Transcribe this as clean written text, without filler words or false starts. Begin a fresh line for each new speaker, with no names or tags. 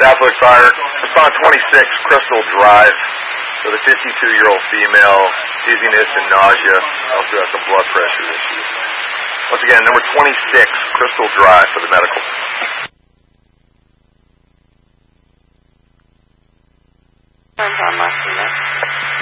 Southwood Fire. Respond 26, Crystal Drive. For the 52-year-old female, dizziness and nausea. Also has some blood pressure issues. Once again, number 26, Crystal Drive for the medical.
John Martina.